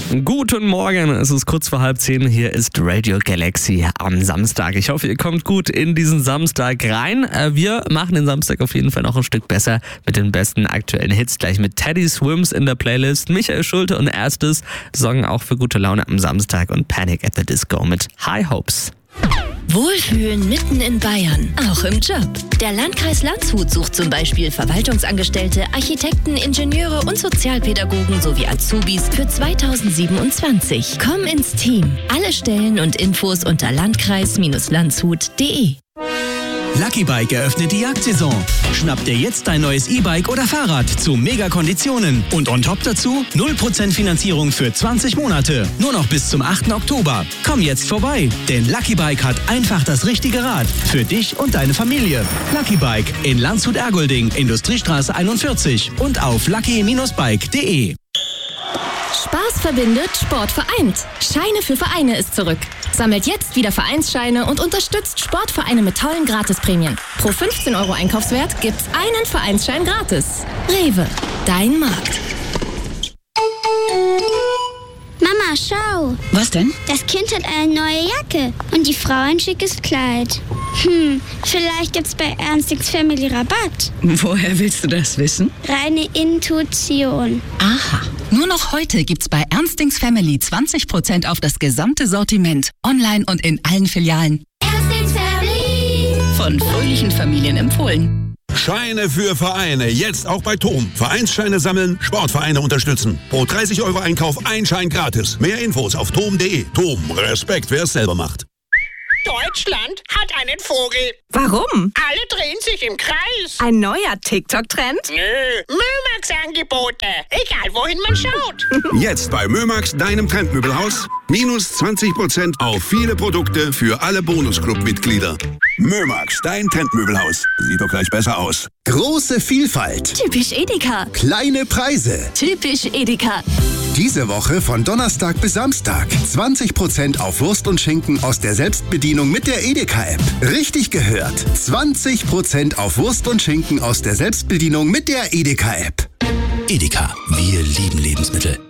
Guten Morgen, es ist kurz vor 9:30. Hier ist Radio Galaxy am Samstag. Ich hoffe, ihr kommt gut in diesen Samstag rein. Wir machen den Samstag auf jeden Fall noch ein Stück besser mit den besten aktuellen Hits. Gleich mit Teddy Swims in der Playlist. Michael Schulte und Erstes sorgen auch für gute Laune am Samstag und Panic at the Disco mit High Hopes. Wohlfühlen mitten in Bayern, auch im Job. Der Landkreis Landshut sucht zum Beispiel Verwaltungsangestellte, Architekten, Ingenieure und Sozialpädagogen sowie Azubis für 2027. Komm ins Team. Alle Stellen und Infos unter landkreis-landshut.de. Lucky Bike eröffnet die Jagdsaison. Schnapp dir jetzt dein neues E-Bike oder Fahrrad zu Mega-Konditionen. Und on top dazu 0% Finanzierung für 20 Monate. Nur noch bis zum 8. Oktober. Komm jetzt vorbei, denn Lucky Bike hat einfach das richtige Rad. Für dich und deine Familie. Lucky Bike in Landshut-Ergolding, Industriestraße 41 und auf lucky-bike.de. Spaß verbindet, Sport vereint. Scheine für Vereine ist zurück. Sammelt jetzt wieder Vereinsscheine und unterstützt Sportvereine mit tollen Gratisprämien. Pro 15 € Einkaufswert gibt's einen Vereinsschein gratis. Rewe, dein Markt. Mama, schau. Was denn? Das Kind hat eine neue Jacke und die Frau ein schickes Kleid. Vielleicht gibt's bei Ernstings Family Rabatt. Woher willst du das wissen? Reine Intuition. Aha. Nur noch heute gibt's bei Ernstings Family 20% auf das gesamte Sortiment. Online und in allen Filialen. Ernstings Family. Von fröhlichen Familien empfohlen. Scheine für Vereine, jetzt auch bei TOM. Vereinsscheine sammeln, Sportvereine unterstützen. Pro 30 € Einkauf ein Schein gratis. Mehr Infos auf tom.de. TOM, Respekt, wer es selber macht. Deutschland hat einen Vogel. Warum? Alle drehen sich im Kreis. Ein neuer TikTok-Trend? Nö, Mömax-Angebote. Egal, wohin man schaut. Jetzt bei Mömax, deinem Trendmöbelhaus. Minus 20% auf viele Produkte für alle Bonusclub-Mitglieder. Mömax, dein Trendmöbelhaus. Sieht doch gleich besser aus. Große Vielfalt. Typisch Edeka. Kleine Preise. Typisch Edeka. Diese Woche von Donnerstag bis Samstag. 20% auf Wurst und Schinken aus der Selbstbedienung mit der Edeka-App. Richtig gehört. 20% auf Wurst und Schinken aus der Selbstbedienung mit der Edeka-App. Edeka, wir lieben Lebensmittel.